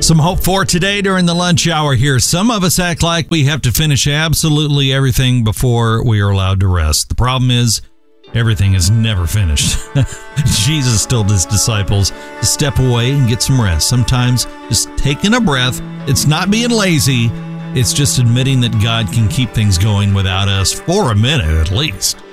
Some hope for today during the lunch hour here. Some of us act like we have to finish absolutely everything before we are allowed to rest. The problem is, everything is never finished. Jesus told his disciples to step away and get some rest. Sometimes just taking a breath, it's not being lazy, it's just admitting that God can keep things going without us for a minute at least.